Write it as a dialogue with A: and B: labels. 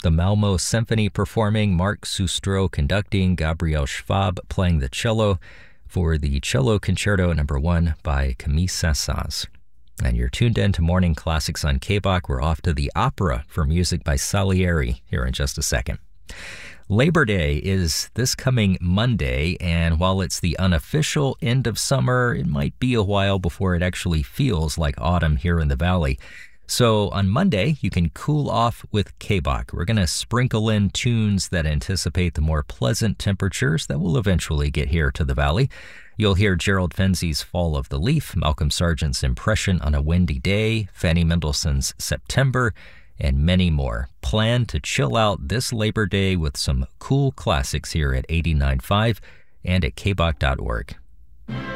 A: The Malmo Symphony performing, Mark Sustro conducting, Gabriel Schwab playing the cello for the Cello Concerto No. 1 by Camille Saint-Saëns. And you're tuned in to Morning Classics on KBOK. We're off to the opera for music by Salieri here in just a second. Labor Day is this coming Monday, and while it's the unofficial end of summer, it might be a while before it actually feels like autumn here in the Valley. So on Monday, you can cool off with KBOK. We're going to sprinkle in tunes that anticipate the more pleasant temperatures that will eventually get here to the Valley. You'll hear Gerald Finzi's Fall of the Leaf, Malcolm Sargent's Impression on a Windy Day, Fanny Mendelssohn's September, and many more. Plan to chill out this Labor Day with some cool classics here at 89.5 and at kbok.org.